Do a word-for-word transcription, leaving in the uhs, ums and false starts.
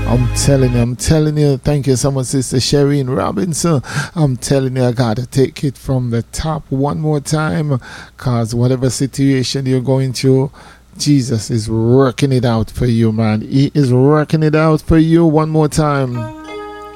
I'm telling you, I'm telling you. Thank you so much, Sister Shereen Robinson. I'm telling you, I gotta take it from the top one more time, cause whatever situation you're going through, Jesus is working it out for you, man. He is working it out for you one more time.